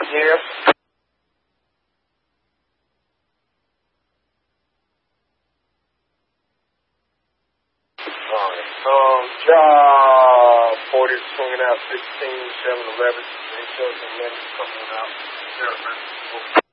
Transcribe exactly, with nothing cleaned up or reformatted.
Yes. All right. Um, job forty swinging out sixteen, seven eleven. They show some letters coming out.